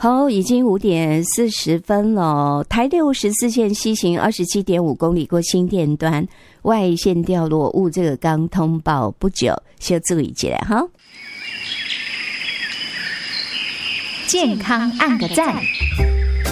好，已经5:40了。台614线西行27.5公里过新店端，外线掉落物这个刚通报不久，先注意一下哈。 健康按个赞。